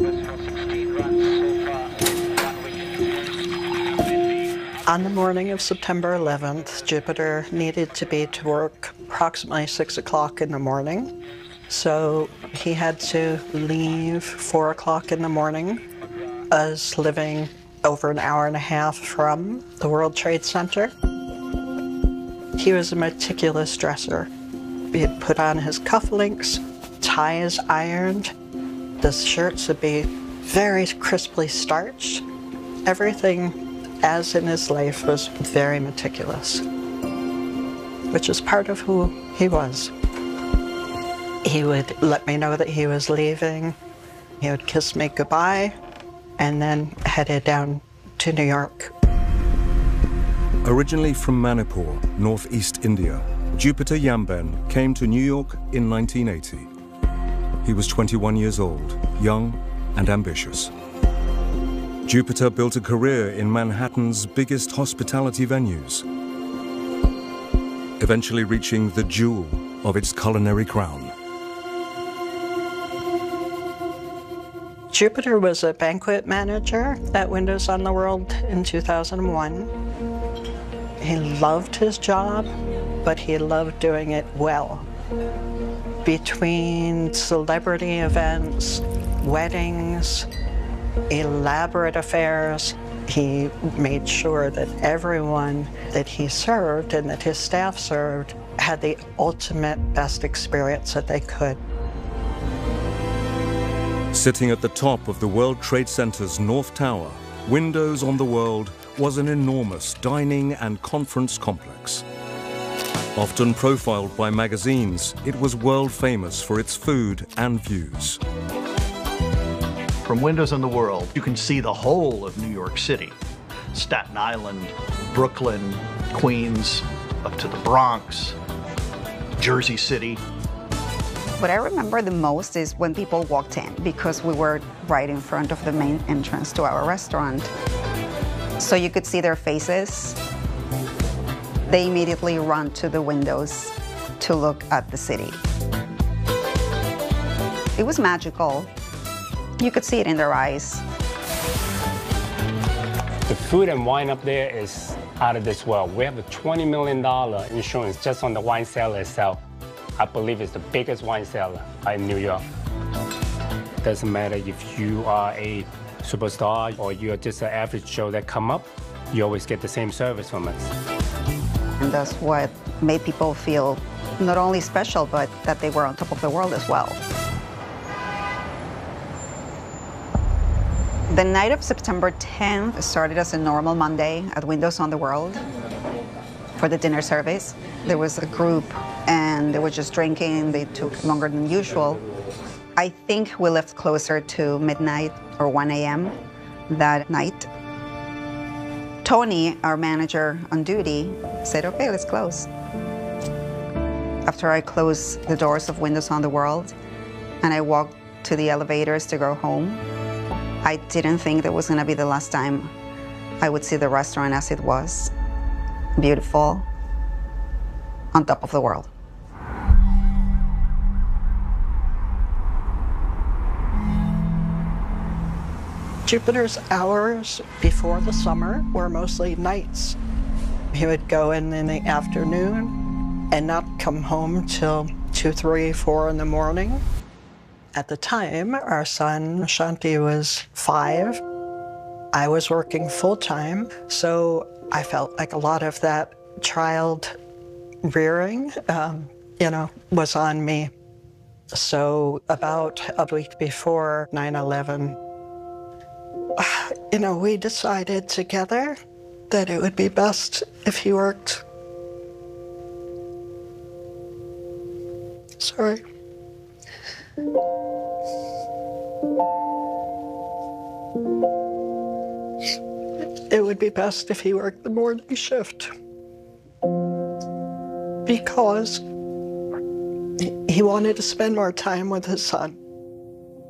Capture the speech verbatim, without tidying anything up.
On the morning of September eleventh, Jupiter needed to be to work approximately six o'clock in the morning. So he had to leave four o'clock in the morning. Us living over an hour and a half from the World Trade Center. He was a meticulous dresser. He'd put on his cufflinks, ties ironed. The shirts would be very crisply starched. Everything, as in his life, was very meticulous, which is part of who he was. He would let me know that he was leaving. He would kiss me goodbye and then headed down to New York. Originally from Manipur, northeast India, Jupiter Yamben came to New York in nineteen eighty. He was twenty-one years old, young and ambitious. Jupiter built a career in Manhattan's biggest hospitality venues, eventually reaching the jewel of its culinary crown. Jupiter was a banquet manager at Windows on the World in two thousand one. He loved his job, but he loved doing it well. Between celebrity events, weddings, elaborate affairs, he made sure that everyone that he served and that his staff served had the ultimate best experience that they could. Sitting at the top of the World Trade Center's North Tower, Windows on the World was an enormous dining and conference complex. Often profiled by magazines, it was world famous for its food and views. From Windows on the World, you can see the whole of New York City. Staten Island, Brooklyn, Queens, up to the Bronx, Jersey City. What I remember the most is when people walked in, because we were right in front of the main entrance to our restaurant. So you could see their faces. They immediately run to the windows to look at the city. It was magical. You could see it in their eyes. The food and wine up there is out of this world. We have a twenty million dollar insurance just on the wine cellar itself. I believe it's the biggest wine cellar in New York. Doesn't matter if you are a superstar or you're just an average Joe that come up, you always get the same service from us. And that's what made people feel not only special, but that they were on top of the world as well. The night of September tenth started as a normal Monday at Windows on the World for the dinner service. There was a group and they were just drinking. They took longer than usual. I think we left closer to midnight or one A M that night. Tony, our manager on duty, said, okay, let's close. After I closed the doors of Windows on the World and I walked to the elevators to go home, I didn't think that was gonna be the last time I would see the restaurant as it was. Beautiful, on top of the world. Jupiter's hours before the summer were mostly nights. He would go in in the afternoon and not come home till two, three, four in the morning. At the time, our son, Shanti, was five. I was working full-time, so I felt like a lot of that child rearing, um, you know, was on me. So about a week before nine eleven, you know, we decided together that it would be best if he worked. Sorry. It would be best if he worked the morning shift because he wanted to spend more time with his son.